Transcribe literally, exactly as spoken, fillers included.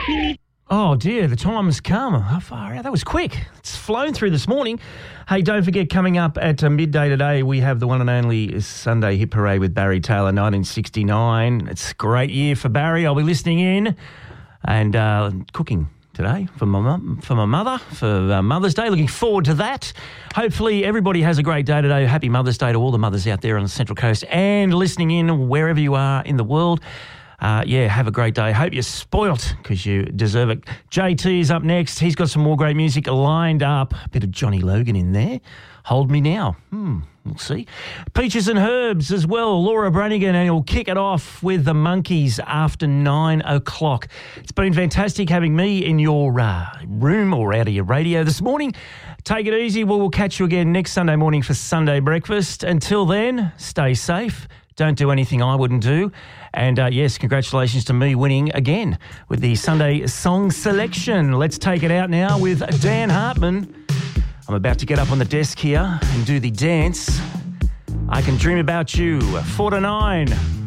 Oh, dear, the time has come. How far out? That was quick. It's flown through this morning. Hey, don't forget, coming up at uh, midday today, we have the one and only Sunday Hit Parade with Barry Taylor, nineteen sixty-nine. It's a great year for Barry. I'll be listening in and uh, cooking today for my mum, for my mother, for uh, Mother's Day. Looking forward to that. Hopefully everybody has a great day today. Happy Mother's Day to all the mothers out there on the Central Coast and listening in wherever you are in the world. Uh, yeah, have a great day. Hope you're spoilt because you deserve it. J T is up next. He's got some more great music lined up. A bit of Johnny Logan in there. Hold Me Now. Hmm, we'll see. Peaches and Herbs as well. Laura Branigan, and he'll kick it off with the Monkeys after nine o'clock. It's been fantastic having me in your uh, room or out of your radio this morning. Take it easy. We'll, we'll catch you again next Sunday morning for Sunday breakfast. Until then, stay safe. Don't do anything I wouldn't do. And, uh, yes, congratulations to me winning again with the Sunday Song Selection. Let's take it out now with Dan Hartman. I'm about to get up on the desk here and do the dance. I Can Dream About You, four to nine.